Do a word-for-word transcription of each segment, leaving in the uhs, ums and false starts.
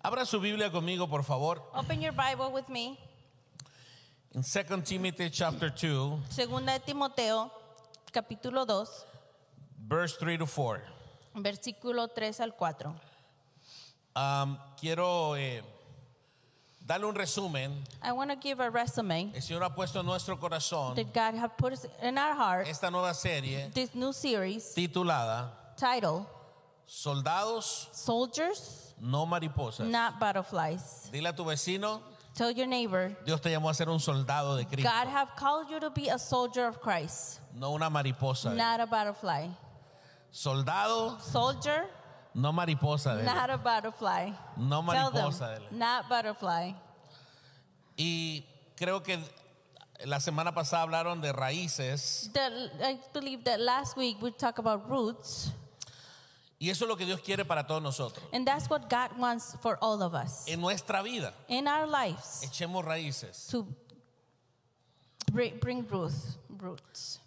Abra su Biblia conmigo, por favor. Open your Bible with me. In Second Timothy chapter two, Segunda de Timoteo, capítulo dos, verse three to four. versículo tres al cuatro. Um, quiero eh, darle un resumen. I want to give a resume El Señor ha puesto en nuestro corazón that God has put in our heart esta nueva serie this new series titulada titled Soldados, Soldiers, no mariposas. Not Butterflies. Dile a tu vecino, Tell your neighbor, Dios te llamó a ser un soldado de Cristo, God have called you to be a soldier of Christ, no una mariposa. not a butterfly. Soldado, Soldier, no mariposa. Dile. not a butterfly. No Tell mariposa. them, Dile. not butterfly. Y creo que la semana pasada hablaron de raíces. The, I believe that last week we talked about roots, Y eso es lo que Dios quiere para todos nosotros. and that's what God wants for all of us En nuestra vida, in our lives, echemos raíces. to bring, bring roots. roots.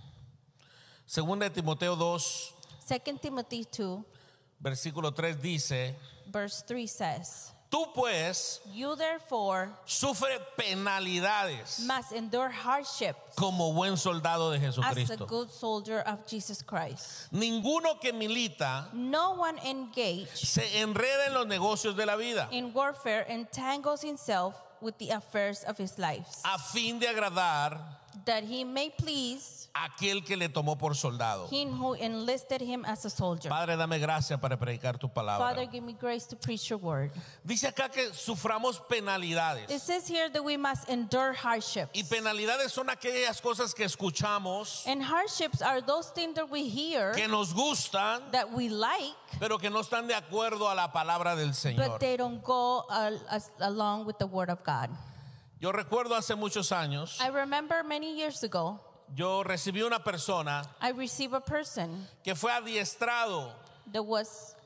Segunda de Timoteo dos, Second Timothy two, versículo tres dice: verse three says, Tú pues You therefore sufre penalidades must endure hardship como buen soldado de as a Jesucristo. good soldier of Jesus Christ. Ninguno que milita No one engaged se enreda en los negocios de la vida in warfare entangles himself with the affairs of his life, a fin de agradar that he may please a aquel que le tomó por soldado. him who enlisted him as a soldier. Padre, dame gracia para predicar tu Father, palabra. give me grace to preach your word. Dice acá que suframos It penalidades. says here that we must endure hardships. Y penalidades son aquellas cosas que escuchamos, And hardships are those things that we hear, que nos gustan, that we like, pero que no están de acuerdo a la palabra del Señor. but they don't go uh, as, along with the word of God. Yo recuerdo hace muchos años, I remember many years ago, yo recibí una persona I received a person que fue adiestrado, that was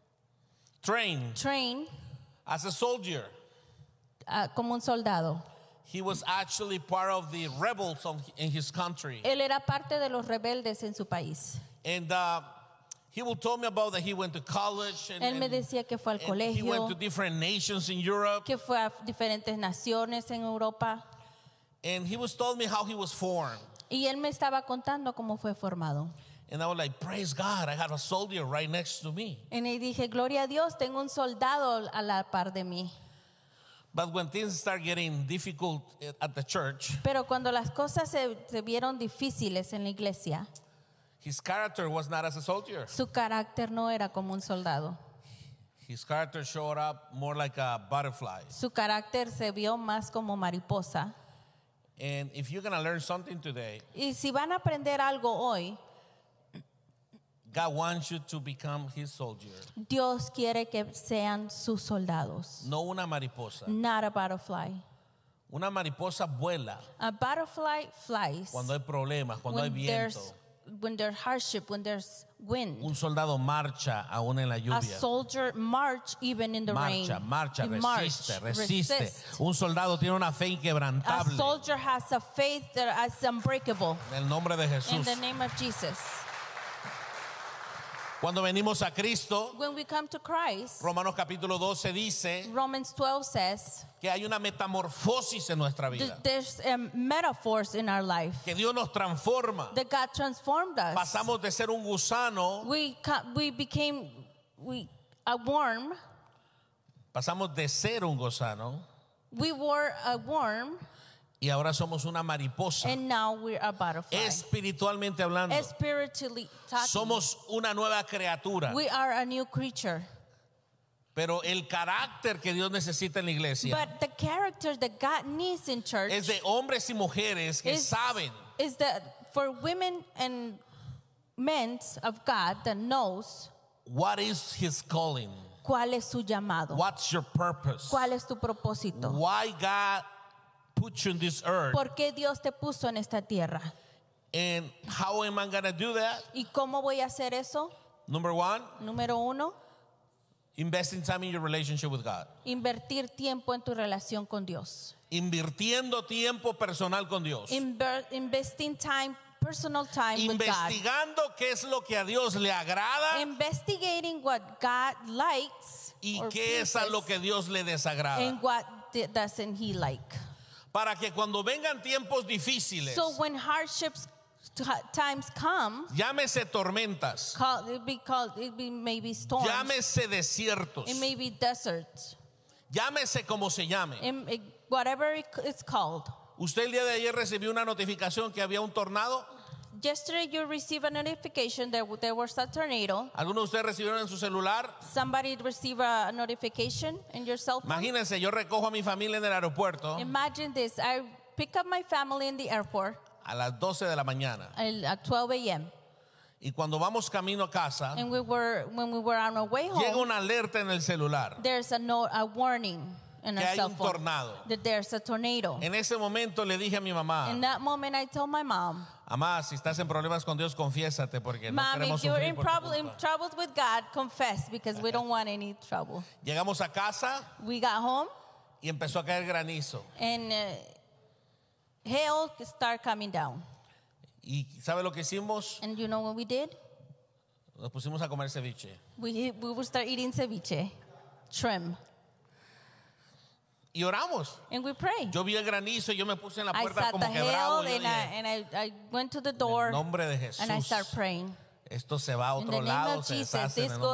trained trained as a soldier. uh, como un soldado. He was actually part of the rebels of, in his country. Él era parte de los rebeldes en su país. And uh, he will tell me about that he went to college and, Él me and- decía que fue al and he went colegio, to different nations in Europe. que fue a diferentes naciones en Europa. And he was told me how he was formed. Y él me estaba contando cómo fue formado. And I was like, praise God, I have a soldier right next to me. Y le dije, gloria a Dios, tengo un soldado a la par de mí. But when things start getting difficult at the church, Pero cuando las cosas se, se vieron difíciles en la iglesia, his character was not as a soldier. su carácter no era como un soldado. His character showed up more like a butterfly. Su carácter se vio más como mariposa. And if you're going to learn something today, Y si van a aprender algo hoy, God wants you to become his soldier. Dios quiere que sean sus soldados. No una mariposa. Not a butterfly. Una mariposa vuela A butterfly flies cuando hay problemas, cuando hay when viento. there's, when there's hardship, when there's wind. Un soldado marcha aún en la A lluvia. soldier march even in the rain. Marcha, marcha, He resiste, march, resiste. resist. Un soldado tiene una fe A inquebrantable. soldier has a faith that is unbreakable. En el nombre de In Jesús. the name of Jesus. Cuando venimos a Cristo, When we come to Christ, Romanos capítulo doce dice Romans twelve says que hay una metamorfosis en nuestra vida. that there's um, metaphors in our life Que Dios nos transforma. that God transformed us. Pasamos de ser un gusano, We ca- we became we a worm. pasamos de ser un gusano We were a worm, y ahora somos una mariposa. and now we're a butterfly. Espiritualmente hablando, Spiritually talking, somos una nueva criatura. we are a new creature. Pero el carácter que Dios necesita en la iglesia But the character that God needs in church es de hombres y mujeres que is, saben is that for women and men of God that knows what is his calling, cuál es su llamado, what's your purpose, cuál es tu propósito, why God put you in this earth, por qué Dios te puso en esta tierra and how am I going to do that? y cómo voy a hacer eso. Number one, Número uno, investing time in your relationship with God. invertir tiempo en tu relación con Dios. Invirtiendo tiempo personal con Dios. Inver- investing time personal time with God. investigando qué es lo que a Dios le agrada Investigating what God likes y or qué es a lo pleases que Dios le desagrada. and what di- doesn't He like. Para que cuando vengan tiempos difíciles, So when hardships t- times come, llámese tormentas, call, it be called, it be maybe storms, llámese desiertos, it may be deserts, llámese como se llame. it- it- whatever it- it's called. Usted el día de ayer recibió una notificación que había un tornado. Yesterday you received a notification that there was a tornado. ¿Algunos de ustedes recibieron en su celular? Somebody received a notification in your cell phone. Imagínense, yo recojo a mi familia en el aeropuerto Imagine this. I pick up my family in the airport a las doce de la mañana at twelve a.m. y cuando vamos camino a casa, And we were when we were on our way llega home, una alerta en el celular there's a note, a warning in que our hay cell un phone tornado. that there's a tornado. En ese momento le dije a mi mamá, In that moment, I told my mom, mamá, si estás en problemas con Dios, confiésate porque no "Mom, queremos if you're sufrir in, por tu prob- in culpa." troubles with God, confess because we don't want any trouble." Llegamos a casa We got home y empezó a caer granizo. and uh, hail started coming down. ¿Y sabe lo que hicimos? And you know what we did? Nos pusimos a comer ceviche. We we would start eating ceviche, shrimp, Y oramos. and we prayed. Yo vi el granizo y yo me puse en la I puerta sat como the que bravo. hail Yo and, I, dije, and I, I went to the en door el nombre de Jesús, and I started praying. esto se va a In otro the name lado, of se Jesus, deshace en this el goes